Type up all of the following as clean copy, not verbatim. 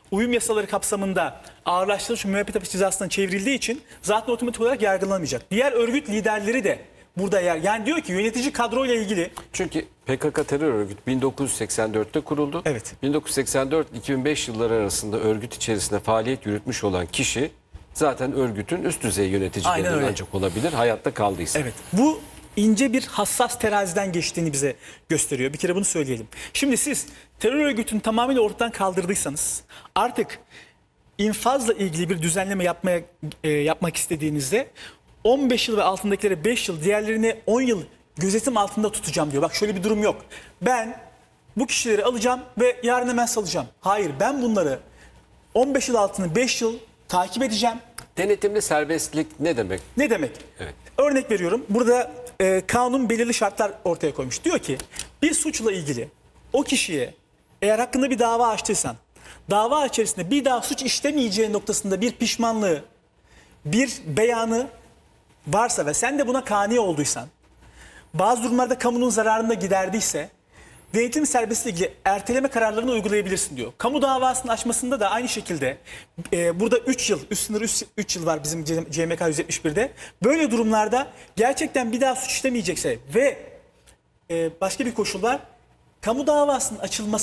uyum yasaları kapsamında ağırlaştırılmış müebbet hapis cezasına çevrildiği için zaten otomatik olarak yargılanmayacak. Diğer örgüt liderleri de burada yani diyor ki yönetici kadroyla ilgili. Çünkü PKK terör örgütü 1984'te kuruldu. Evet. 1984-2005 yılları arasında örgüt içerisinde faaliyet yürütmüş olan kişi zaten örgütün üst düzey Aynen yöneticilerinden öyle. ancak olabilir. Hayatta kaldıysa. Evet. Bu ince bir hassas teraziden geçtiğini bize gösteriyor. Bir kere bunu söyleyelim. Şimdi siz terör örgütünü tamamıyla ortadan kaldırdıysanız artık infazla ilgili bir düzenleme yapmak istediğinizde 15 yıl ve altındakilere 5 yıl, diğerlerine 10 yıl gözetim altında tutacağım diyor. Bak şöyle bir durum yok. Ben bu kişileri alacağım ve yarın hemen salacağım. Hayır, ben bunları 15 yıl altını 5 yıl takip edeceğim. Denetimli serbestlik ne demek? Ne demek? Evet. Örnek veriyorum. Burada kanun belirli şartlar ortaya koymuş. Diyor ki bir suçla ilgili o kişiye eğer hakkında bir dava açtıysan dava içerisinde bir daha suç işlemeyeceği noktasında bir pişmanlığı, bir beyanı varsa ve sen de buna kani olduysan, bazı durumlarda kamunun zararına giderdiyse denetim serbestliği ilgili erteleme kararlarını uygulayabilirsin diyor. Kamu davasının açmasında da aynı şekilde burada 3 yıl, üst sınır 3 yıl var bizim CMK 171'de. Böyle durumlarda gerçekten bir daha suç işlemeyecekse ve başka bir koşul var. Kamu davasının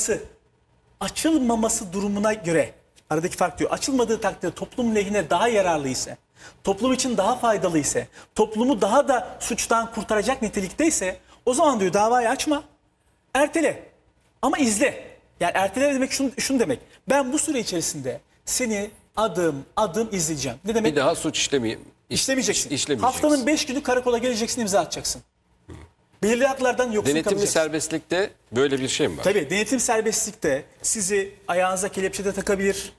açılmaması durumuna göre aradaki fark diyor. Açılmadığı takdirde toplum lehine daha yararlı ise, toplum için daha faydalı ise, toplumu daha da suçtan kurtaracak nitelikteyse o zaman diyor davayı açma. Ertele ama izle. Yani ertele demek şunu demek. Ben bu süre içerisinde seni adım adım izleyeceğim. Ne demek? Bir daha suç İşlemeyeceksin. işlemeyeceksin. Haftanın 5 günü karakola geleceksin, imza atacaksın. Belirli haklardan yoksun Denetimli kalacaksın. serbestlikte böyle bir şey mi var? Tabii denetim serbestlikte sizi ayağınıza kelepçede takabilir.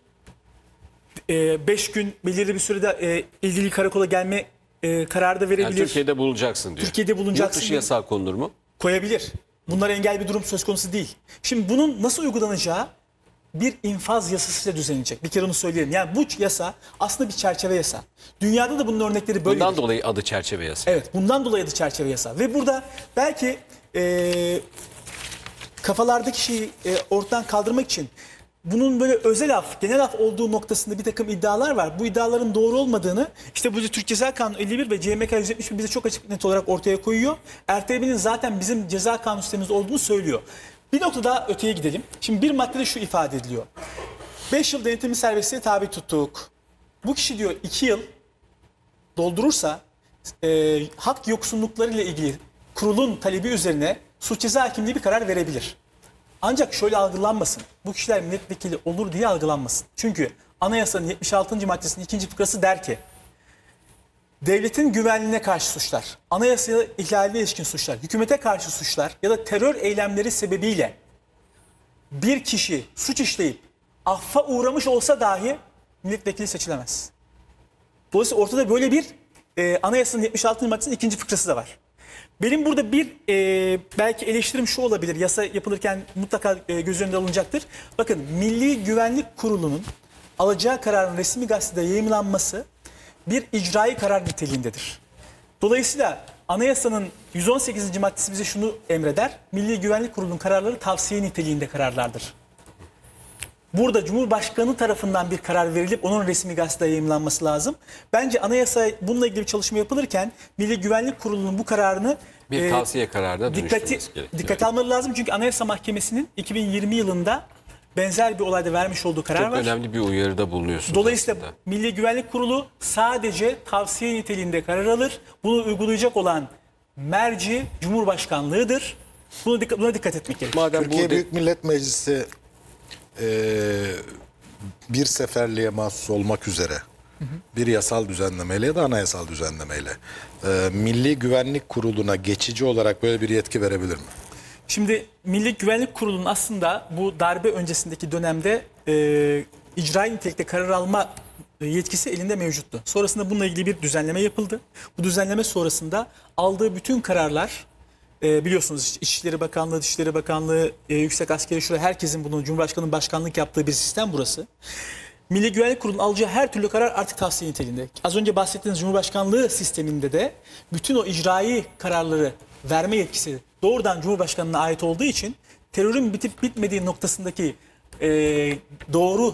5 gün belirli bir sürede ilgili karakola gelme kararı da verebilir. Yani Türkiye'de bulunacaksın diyor. Türkiye'de bulunacaksın Yurt dışı diyor. yasağı konulur mu? Koyabilir. Bunlara engel bir durum söz konusu değil. Şimdi bunun nasıl uygulanacağı bir infaz yasasıyla düzenlenecek. Bir kere onu söyleyelim. Yani bu yasa aslında bir çerçeve yasa. Dünyada da bunun örnekleri böyle. Bundan dolayı adı çerçeve yasa. Evet, bundan dolayı da çerçeve yasa. Ve burada belki kafalardaki şeyi ortadan kaldırmak için bunun böyle özel af, genel af olduğu noktasında bir takım iddialar var. Bu iddiaların doğru olmadığını işte bu Türk Ceza Kanunu 51 ve CMK 171 bize çok açık net olarak ortaya koyuyor. Ertelemenin zaten bizim ceza kanun sistemimiz olduğunu söylüyor. Bir nokta daha öteye gidelim. Şimdi bir maddede şu ifade ediliyor. 5 yıl denetimli serbestliğe tabi tuttuk. Bu kişi diyor 2 yıl doldurursa hak yoksunlukları ile ilgili kurulun talebi üzerine suç ceza hakimliği bir karar verebilir. Ancak şöyle algılanmasın. Bu kişiler milletvekili olur diye algılanmasın. Çünkü anayasanın 76. maddesinin 2. fıkrası der ki devletin güvenliğine karşı suçlar, anayasaya ihlaline ilişkin suçlar, hükümete karşı suçlar ya da terör eylemleri sebebiyle bir kişi suç işleyip affa uğramış olsa dahi milletvekili seçilemez. Dolayısıyla ortada böyle bir anayasanın 76. maddesinin 2. fıkrası da var. Benim burada bir belki eleştirim şu olabilir. Yasa yapılırken mutlaka göz önünde alınacaktır. Bakın Milli Güvenlik Kurulu'nun alacağı kararın resmi gazetede yayımlanması bir icraî karar niteliğindedir. Dolayısıyla anayasanın 118. maddesi bize şunu emreder. Milli Güvenlik Kurulu'nun kararları tavsiye niteliğinde kararlardır. Burada Cumhurbaşkanı tarafından bir karar verilip onun resmi gazetede yayımlanması lazım. Bence anayasa bununla ilgili bir çalışma yapılırken Milli Güvenlik Kurulu'nun bu kararını Bir tavsiye kararına dönüştürmesi gerekiyor. dikkate almaları lazım. Çünkü Anayasa Mahkemesi'nin 2020 yılında benzer bir olayda vermiş olduğu karar Çok var. önemli bir uyarıda bulunuyorsunuz Dolayısıyla aslında. Milli Güvenlik Kurulu sadece tavsiye niteliğinde karar alır. Bunu uygulayacak olan merci Cumhurbaşkanlığıdır. Buna dikkat etmek gerekiyor. Madem Türkiye bu Büyük Millet Meclisi bir seferliğe mahsus olmak üzere bir yasal düzenlemeyle ya da anayasal düzenlemeyle Milli Güvenlik Kurulu'na geçici olarak böyle bir yetki verebilir mi? Şimdi Milli Güvenlik Kurulu'nun aslında bu darbe öncesindeki dönemde icra nitelikte karar alma yetkisi elinde mevcuttu. Sonrasında bununla ilgili bir düzenleme yapıldı. Bu düzenleme sonrasında aldığı bütün kararlar biliyorsunuz İçişleri Bakanlığı, Dışişleri Bakanlığı, Yüksek Askeri Şura herkesin bunu Cumhurbaşkanı'nın başkanlık yaptığı bir sistem burası. Milli Güvenlik Kurulu'nun alacağı her türlü karar artık tavsiye niteliğinde. Az önce bahsettiğiniz Cumhurbaşkanlığı sisteminde de bütün o icraî kararları verme yetkisi doğrudan Cumhurbaşkanı'na ait olduğu için terörün bitip bitmediği noktasındaki doğru